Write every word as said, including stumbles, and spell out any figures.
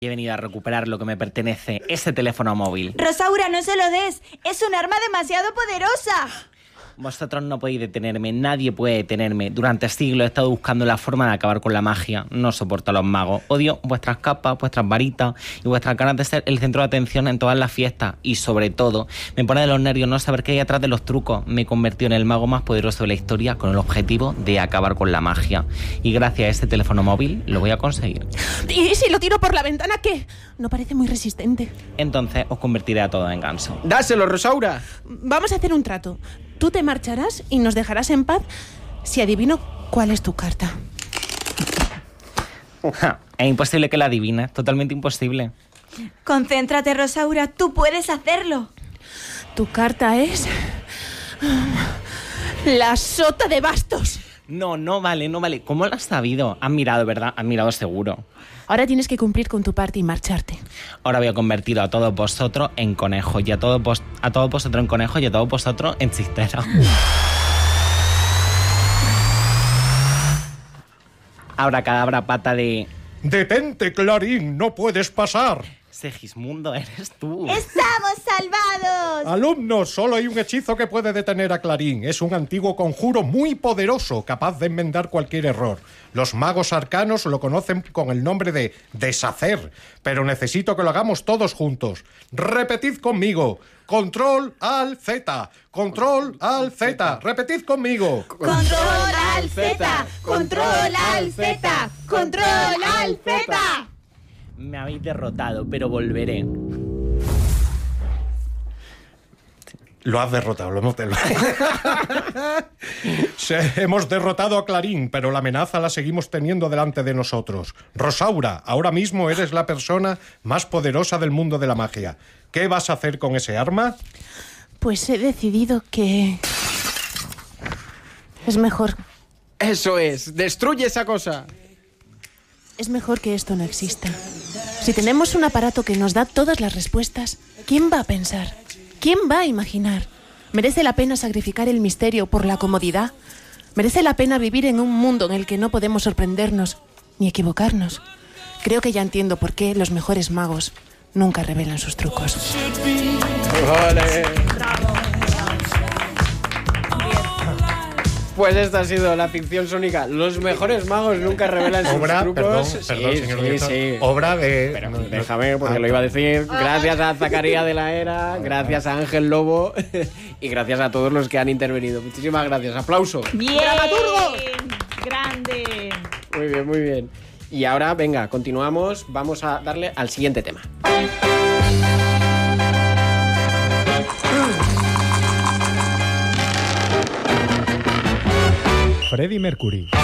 He venido a recuperar lo que me pertenece, ese teléfono móvil. Rosaura, no se lo des. Es un arma demasiado poderosa. Vosotros no podéis detenerme, nadie puede detenerme. Durante siglos he estado buscando la forma de acabar con la magia. No soporto a los magos. Odio vuestras capas, vuestras varitas y vuestras ganas de ser el centro de atención en todas las fiestas. Y sobre todo, me pone de los nervios no saber qué hay atrás de los trucos. Me he convertido en el mago más poderoso de la historia con el objetivo de acabar con la magia. Y gracias a este teléfono móvil lo voy a conseguir. ¿Y si lo tiro por la ventana qué? No parece muy resistente. Entonces os convertiré a todos en ganso. ¡Dáselo, Rosaura! Vamos a hacer un trato. Tú te marcharás y nos dejarás en paz si adivino cuál es tu carta. Es imposible que la adivines, totalmente imposible. Concéntrate, Rosaura, tú puedes hacerlo. Tu carta es... la sota de bastos. No, no vale, no vale. ¿Cómo lo has sabido? Has mirado, ¿verdad? Has mirado seguro. Ahora tienes que cumplir con tu parte y marcharte. Ahora voy a convertir a todos vosotros en conejos y a todos, vos, a todos vosotros en conejos y a todos vosotros en chisteros. Ahora cadabra pata de... ¡Detente, Clarín! ¡No puedes pasar! Segismundo, eres tú. ¡Estamos salvados! Alumnos, solo hay un hechizo que puede detener a Clarín. Es un antiguo conjuro muy poderoso, capaz de enmendar cualquier error. Los magos arcanos lo conocen con el nombre de deshacer, pero necesito que lo hagamos todos juntos. Repetid conmigo. Control al Z. Control al Z. Repetid conmigo. Control al Z. Control al Z. Control al Z. Me habéis derrotado, pero volveré. Lo has derrotado, lo hemos derrotado. Se, hemos derrotado a Clarín, pero la amenaza la seguimos teniendo delante de nosotros. Rosaura, ahora mismo eres la persona más poderosa del mundo de la magia. ¿Qué vas a hacer con ese arma? Pues he decidido que... es mejor. Eso es, destruye esa cosa. Es mejor que esto no exista. Si tenemos un aparato que nos da todas las respuestas, ¿quién va a pensar? ¿Quién va a imaginar? ¿Merece la pena sacrificar el misterio por la comodidad? ¿Merece la pena vivir en un mundo en el que no podemos sorprendernos ni equivocarnos? Creo que ya entiendo por qué los mejores magos nunca revelan sus trucos. ¡Vale! Pues esta ha sido la ficción sónica. Los mejores magos nunca revelan sus obra, trucos. Perdón, perdón, sí, señor sí, director. sí. Obra de... Pero no, no, déjame, porque ah, lo iba a decir. Gracias a Zacarías de la Era, gracias a Ángel Lobo y gracias a todos los que han intervenido. Muchísimas gracias. ¡Aplauso! ¡Bien! ¡Dramaturgo! ¡Grande! Muy bien, muy bien. Y ahora, venga, continuamos. Vamos a darle al siguiente tema. Freddie Mercury.